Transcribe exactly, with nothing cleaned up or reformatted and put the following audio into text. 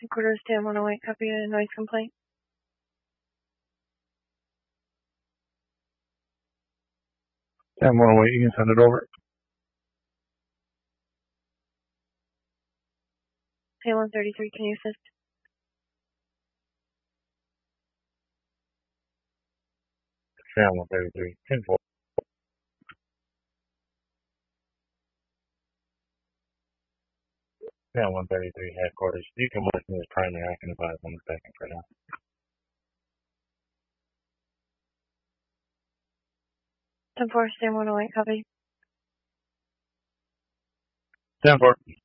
Quarters to one oh eight, copy a noise complaint. ten one oh eight, you can send it over. ten one thirty-three, can you assist? ten one thirty-three, ten four. ten one thirty-three, headquarters. You can listen as primary. I can advise on the second for now. ten four, stand one oh eight, copy. ten four.